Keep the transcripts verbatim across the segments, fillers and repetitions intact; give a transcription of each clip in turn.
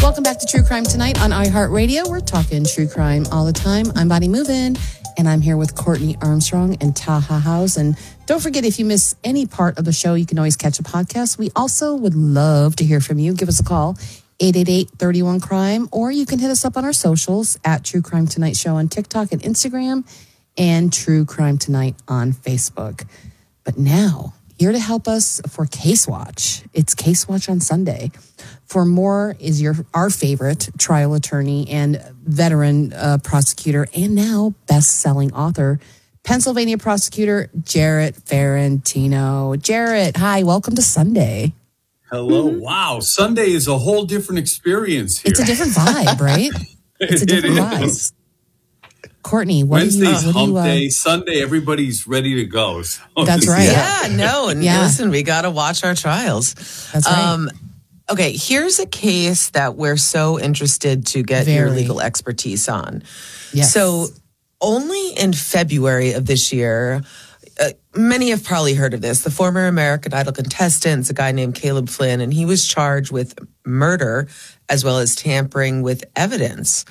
Welcome back to True Crime Tonight on iHeartRadio. We're talking true crime all the time. I'm Bonnie Movin', and I'm here with Courtney Armstrong and Taha House. And don't forget, if you miss any part of the show, you can always catch a podcast. We also would love to hear from you. Give us a call, eight eight eight, three one, crime, or you can hit us up on our socials at True Crime Tonight Show on TikTok and Instagram, and True Crime Tonight on Facebook. But now, here to help us for Case Watch. It's Case Watch on Sunday. For more is your our favorite trial attorney and veteran uh, prosecutor, and now best-selling author, Pennsylvania prosecutor Jarrett Ferrantino. Jarrett, hi, welcome to Sunday. Hello. Mm-hmm. Wow. Sunday is a whole different experience here. It's a different vibe, right? It's a different it vibe. Is. Courtney, what Wednesday's do you... What hump do you, uh, day. Sunday, everybody's ready to go. So That's right. Yeah, no. And yeah. listen, we got to watch our trials. That's right. Um, okay, here's a case that we're so interested to get Very. your legal expertise on. Yes. So only in February of this year, uh, many have probably heard of this. The former American Idol contestant is a guy named Caleb Flynn, and he was charged with murder as well as tampering with evidence.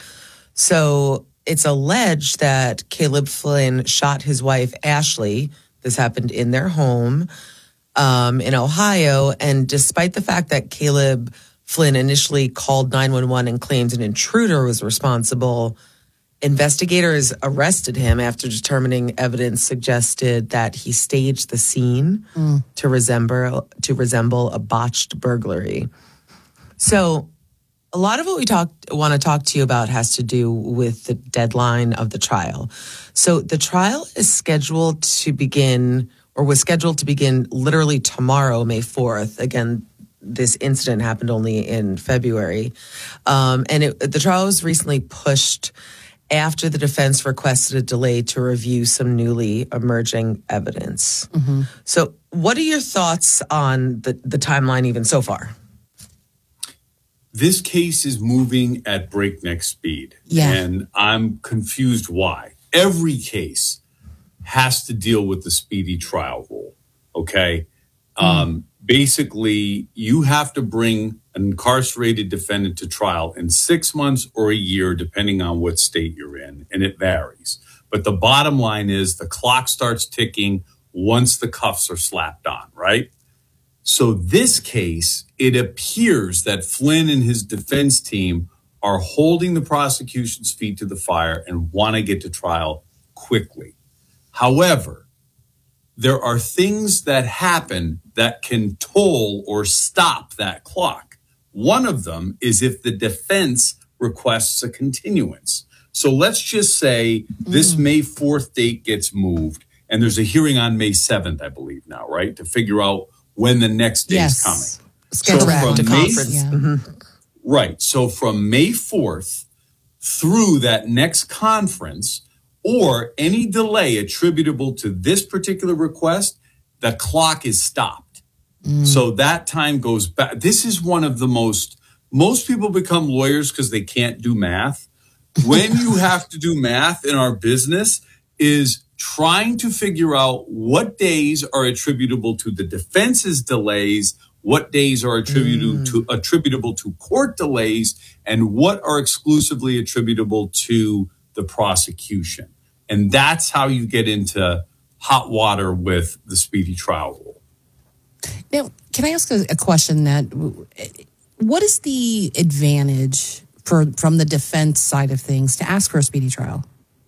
So it's alleged that Caleb Flynn shot his wife, Ashley. This happened in their home um, in Ohio. And despite the fact that Caleb Flynn initially called nine one one and claimed an intruder was responsible, investigators arrested him after determining evidence suggested that he staged the scene mm. to resemble to resemble a botched burglary. So a lot of what we talk, want to talk to you about has to do with the deadline of the trial. So the trial is scheduled to begin, or was scheduled to begin literally tomorrow, May fourth. Again, this incident happened only in February. Um, and it, the trial was recently pushed after the defense requested a delay to review some newly emerging evidence. Mm-hmm. So what are your thoughts on the, the timeline even so far? This case is moving at breakneck speed. Yeah. And I'm confused why. Every case has to deal with the speedy trial rule. Okay. Mm. Um, basically, you have to bring an incarcerated defendant to trial in six months or a year, depending on what state you're in. And it varies. But the bottom line is the clock starts ticking once the cuffs are slapped on, right? So this case, it appears that Flynn and his defense team are holding the prosecution's feet to the fire and want to get to trial quickly. However, there are things that happen that can toll or stop that clock. One of them is if the defense requests a continuance. So let's just say this mm. May fourth date gets moved, and there's a hearing on May seventh, I believe now, right, to figure out when the next day yes. is coming. Schedule so from to May, conference. Yeah. Mm-hmm. Right. So from May fourth through that next conference or any delay attributable to this particular request, the clock is stopped. Mm. So that time goes back. This is one of the most, most people become lawyers because they can't do math. When you have to do math in our business is trying to figure out what days are attributable to the defense's delays, what days are attributable mm. to attributable to court delays, and what are exclusively attributable to the prosecution. And that's how you get into hot water with the speedy trial rule. Now, can I ask a, a question that, what is the advantage for from the defense side of things to ask for a speedy trial?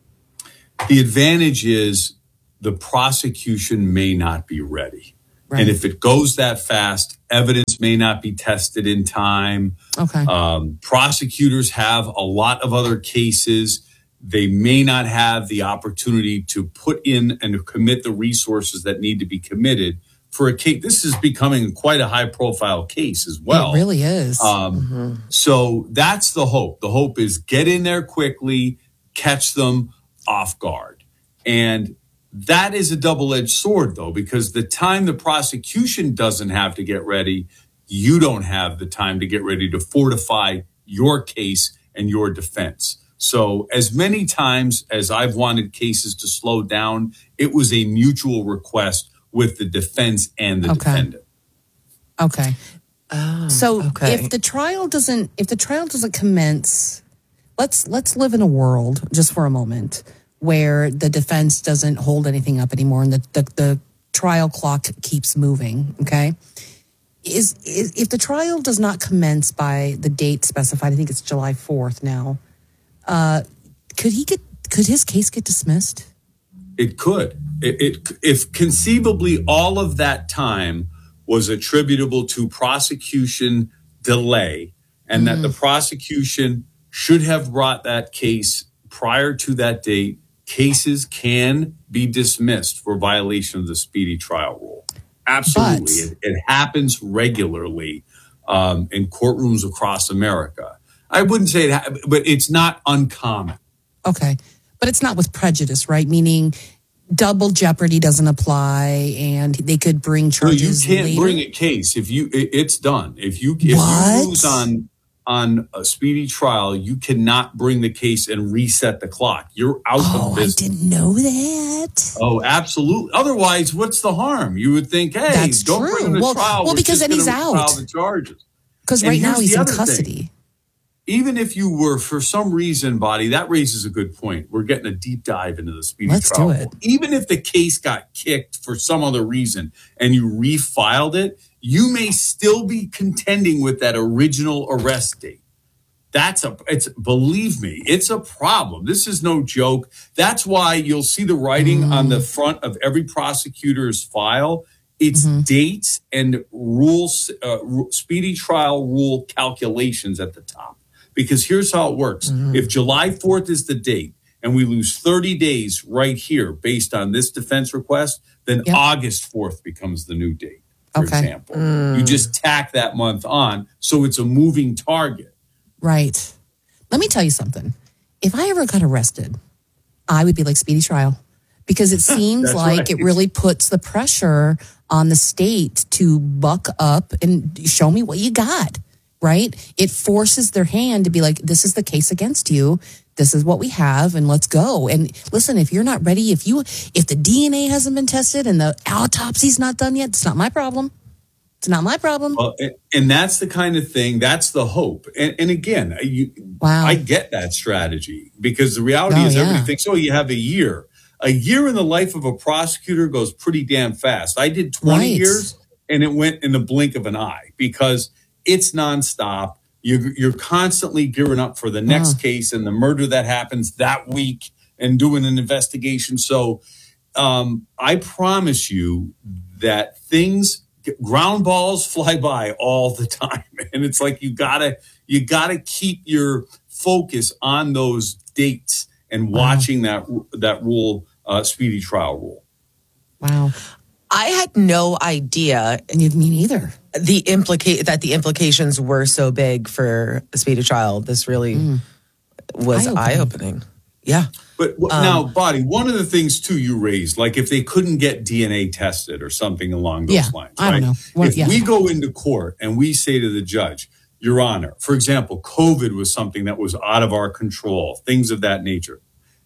The advantage is the prosecution may not be ready. Right. And if it goes that fast, evidence may not be tested in time. Okay. Um, prosecutors have a lot of other cases. They may not have the opportunity to put in and commit the resources that need to be committed for a case. This is becoming quite a high profile case as well. It really is. Um, mm-hmm. So that's the hope. The hope is get in there quickly, catch them off guard. And that is a double-edged sword, though, because the time the prosecution doesn't have to get ready, you don't have the time to get ready to fortify your case and your defense. So as many times as I've wanted cases to slow down, it was a mutual request with the defense and the okay. defendant. Okay. Oh, So okay. if the trial doesn't if the trial doesn't commence, let's let's live in a world just for a moment where the defense doesn't hold anything up anymore and the the, the trial clock keeps moving, okay? Is, is if the trial does not commence by the date specified, I think it's July fourth now. Uh, could he get could his case get dismissed? It could. It, it if conceivably all of that time was attributable to prosecution delay, and mm. that the prosecution should have brought that case prior to that date, cases can be dismissed for violation of the speedy trial rule. Absolutely. It, it happens regularly um, in courtrooms across America. I wouldn't say it, ha- but it's not uncommon. Okay. But it's not with prejudice, right? Meaning double jeopardy doesn't apply and they could bring charges. No, you can't later. bring a case if you, it, it's done. If you, if what? you lose on, on a speedy trial, you cannot bring the case and reset the clock. You're out oh, of business. I didn't know that. Oh, absolutely. Otherwise, what's the harm? You would think, hey, That's don't true. bring him to well, trial. Well, We're because just then he's gonna out. file the charges. Because right now he's in custody. Thing. Even if you were, for some reason, Body, that raises a good point. We're getting a deep dive into the speedy Let's trial. do it. Even if the case got kicked for some other reason and you refiled it, you may still be contending with that original arrest date. That's a, it's, believe me, it's a problem. This is no joke. That's why you'll see the writing mm. on the front of every prosecutor's file. It's mm-hmm. dates and rules, uh, speedy trial rule calculations at the top. Because here's how it works. Mm-hmm. If July fourth is the date and we lose thirty days right here based on this defense request, then yep. August fourth becomes the new date, for okay. example. Mm. You just tack that month on, so it's a moving target. Right. Let me tell you something. If I ever got arrested, I would be like speedy trial because it seems like right. it really puts the pressure on the state to buck up and show me what you got. Right? It forces their hand to be like, this is the case against you. This is what we have, and let's go. And listen, if you're not ready, if you, if the D N A hasn't been tested and the autopsy's not done yet, it's not my problem. It's not my problem. Well, and that's the kind of thing, that's the hope. And, and again, you, wow. I get that strategy because the reality oh, is everybody yeah. thinks, oh, you have a year. A year in the life of a prosecutor goes pretty damn fast. I did twenty right. years, and it went in the blink of an eye because it's nonstop. You're, you're constantly gearing up for the next uh. case and the murder that happens that week and doing an investigation. So um, I promise you that things, ground balls fly by all the time. And it's like you gotta, you gotta keep your focus on those dates and watching wow. that, that rule, uh, speedy trial rule. Wow. I had no idea. And you me neither. The implicate that the implications were so big for a speedy trial. This really mm. was eye-opening. eye-opening. Yeah. But um, now, Body, one of the things too you raised, like if they couldn't get D N A tested or something along those yeah, lines, I right? don't know. What, if yeah. we go into court and we say to the judge, Your Honor, for example, COVID was something that was out of our control, things of that nature.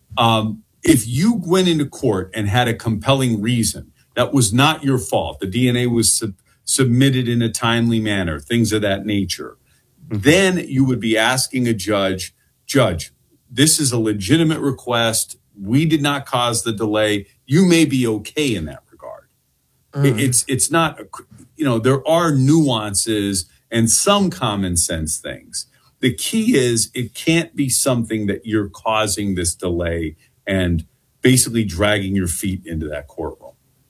Um, if you went into court and had a compelling reason, that was not your fault. The D N A was sub- submitted in a timely manner, things of that nature. Then you would be asking a judge, Judge, this is a legitimate request. We did not cause the delay. You may be okay in that regard. Mm. It's it's not, you know, there are nuances and some common sense things. The key is it can't be something that you're causing this delay and basically dragging your feet into that courtroom.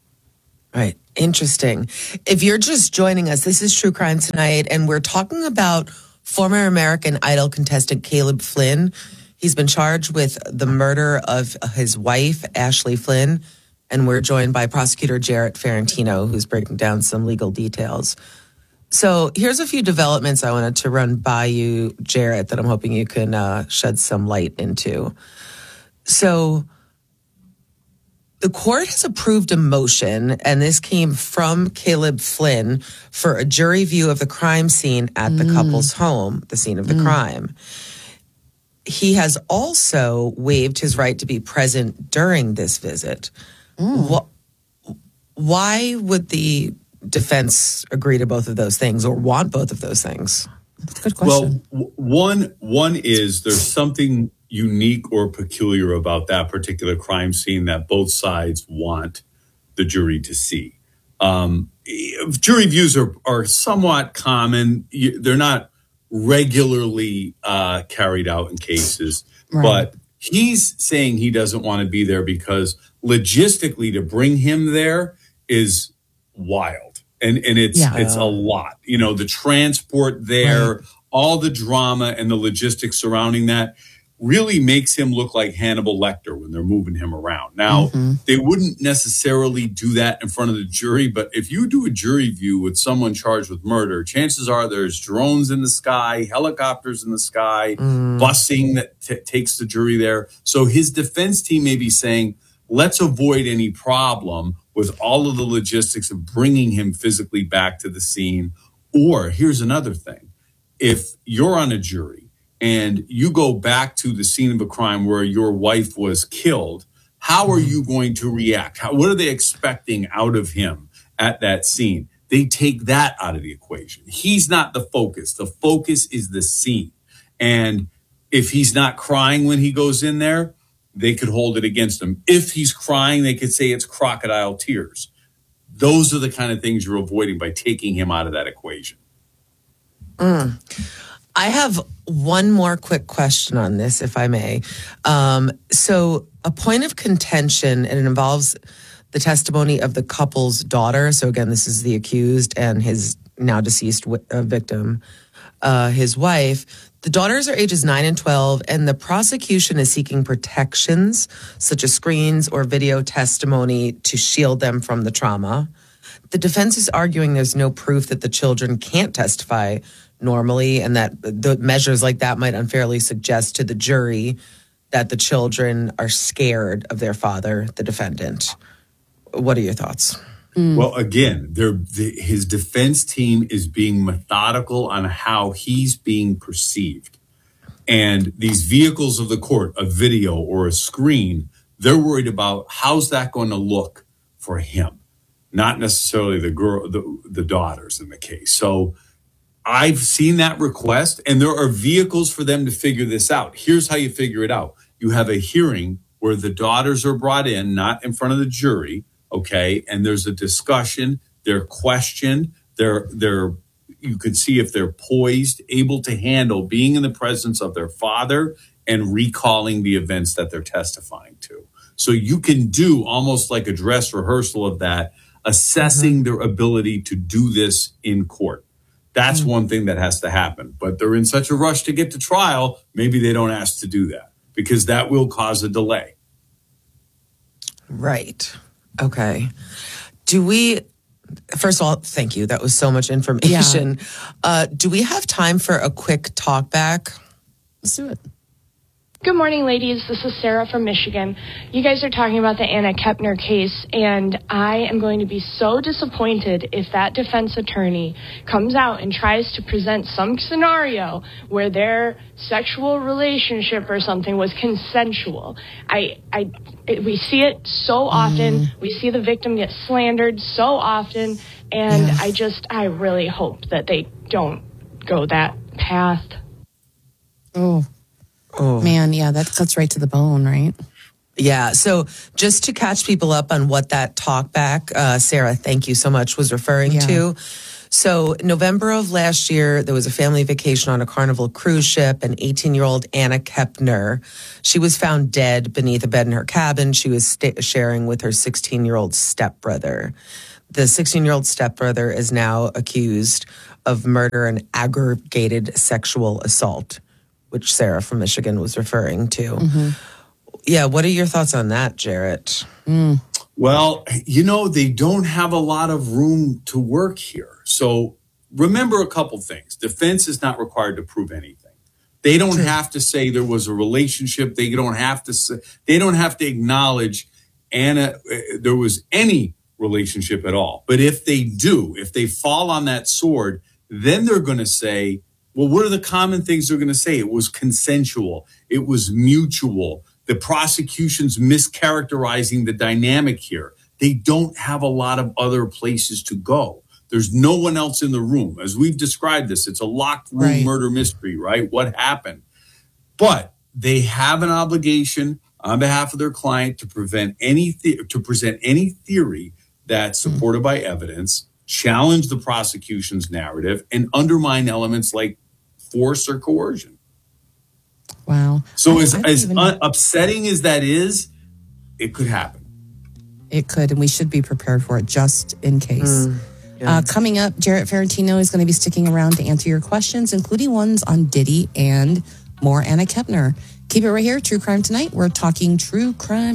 Right. Interesting. If you're just joining us, this is True Crime Tonight, and we're talking about former American Idol contestant Caleb Flynn. He's been charged with the murder of his wife, Ashley Flynn, and we're joined by prosecutor Jarrett Ferrantino, who's breaking down some legal details. So here's a few developments I wanted to run by you, Jarrett, that I'm hoping you can uh, shed some light into. So the court has approved a motion, and this came from Caleb Flynn, for a jury view of the crime scene at the mm. couple's home, the scene of the mm. crime. He has also waived his right to be present during this visit. Mm. Wh- why would the defense agree to both of those things or want both of those things? That's a good question. Well, w- one one is there's something unique or peculiar about that particular crime scene that both sides want the jury to see. Um, jury views are, are somewhat common. You- They're not regularly uh, carried out in cases, Right. but he's saying he doesn't want to be there because logistically to bring him there is wild. And and it's Yeah. it's a lot. You know, the transport there, all the drama and the logistics surrounding that really makes him look like Hannibal Lecter when they're moving him around. Now, they wouldn't necessarily do that in front of the jury, but if you do a jury view with someone charged with murder, chances are there's drones in the sky, helicopters in the sky, busing that t- takes the jury there. So his defense team may be saying, let's avoid any problem with all of the logistics of bringing him physically back to the scene. Or here's another thing. If you're on a jury and you go back to the scene of a crime where your wife was killed, how are you going to react? How, what are they expecting out of him at that scene? They take that out of the equation. He's not the focus. The focus is the scene. And if he's not crying when he goes in there, they could hold it against him. If he's crying, they could say it's crocodile tears. Those are the kind of things you're avoiding by taking him out of that equation. Mm. I have one more quick question on this, if I may. Um, so a point of contention, and it involves the testimony of the couple's daughter. So again, this is the accused and his now deceased w- uh, victim, uh, his wife. The daughters are ages nine and twelve, and the prosecution is seeking protections, such as screens or video testimony, to shield them from the trauma. The defense is arguing there's no proof that the children can't testify normally, and that the measures like that might unfairly suggest to the jury that the children are scared of their father, the defendant. What are your thoughts? Well, again, the, his defense team is being methodical on how he's being perceived. And these vehicles of the court, a video or a screen, they're worried about how's that going to look for him, not necessarily the girl, the, the daughters in the case. So I've seen that request, and there are vehicles for them to figure this out. Here's how you figure it out. You have a hearing where the daughters are brought in, not in front of the jury, okay? And there's a discussion. They're questioned. They're, they're, you can see if they're poised, able to handle being in the presence of their father and recalling the events that they're testifying to. So you can do almost like a dress rehearsal of that, assessing their ability to do this in court. That's one thing that has to happen. But they're in such a rush to get to trial, maybe they don't ask to do that because that will cause a delay. Right. Okay. Do we, first of all, thank you. That was so much information. Yeah. Uh, do we have time for a quick talk back? Let's do it. Good morning, ladies. This is Sarah from Michigan. You guys are talking about the Anna Kepner case, and I am going to be so disappointed if that defense attorney comes out and tries to present some scenario where their sexual relationship or something was consensual. I, I, it, we see it so often. Mm. We see the victim get slandered so often, and yeah. I just, I really hope that they don't go that path. Oh. Oh. Man, yeah, that cuts right to the bone, right? Yeah. So just to catch people up on what that talk back, uh, Sarah, thank you so much, was referring yeah. to. So November of last year, there was a family vacation on a Carnival cruise ship, and eighteen-year-old Anna Kepner, she was found dead beneath a bed in her cabin. She was st- sharing with her sixteen-year-old stepbrother. The sixteen-year-old stepbrother is now accused of murder and aggravated sexual assault, which Sarah from Michigan was referring to. Mm-hmm. Yeah, what are your thoughts on that, Jarrett? Mm. Well, you know, they don't have a lot of room to work here. So remember a couple things. Defense is not required to prove anything. They don't have to say there was a relationship. They don't have to say, they don't have to acknowledge Anna, uh, there was any relationship at all. But if they do, if they fall on that sword, then they're going to say, well, what are the common things they're going to say? It was consensual. It was mutual. The prosecution's mischaracterizing the dynamic here. They don't have a lot of other places to go. There's no one else in the room. As we've described this, it's a locked room Right. murder mystery, right? What happened? But they have an obligation on behalf of their client to prevent any the- to present any theory that's supported by evidence, challenge the prosecution's narrative, and undermine elements like force or coercion. Wow. So I- as I don't as even- un- upsetting as that is, it could happen. It could, and we should be prepared for it just in case. Mm, yeah. Uh, coming up, Jarrett Ferrantino is going to be sticking around to answer your questions, including ones on Diddy and more Anna Kepner. Keep it right here, True Crime Tonight. We're talking true crime